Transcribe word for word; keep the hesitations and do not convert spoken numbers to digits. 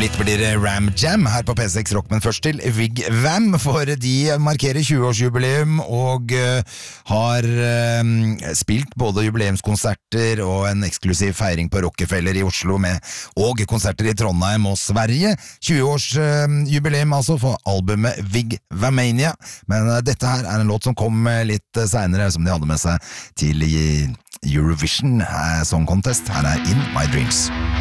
litt blir det Ram Jam her på P seks Rock, men først til Wig Wam, for de markerer tjue-årsjubileum og uh, har uh, spilt både jubileumskonserter og en eksklusiv feiring på Rockefeller i Oslo med, og konserter i Trondheim og Sverige. tjue-årsjubileum uh, altså for albumet Wig Wamania, men uh, dette her er en låt som kom uh, litt uh, senere, som de hadde med seg til uh, Eurovision uh, Song Contest. Her er In My Dreams.